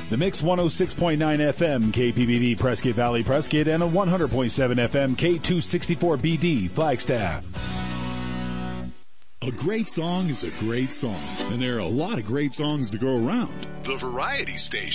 The Mix 106.9 FM KPBD Prescott Valley Prescott and a 100.7 FM K264BD Flagstaff. A great song is a great song, and there are a lot of great songs to go around. The Variety Station.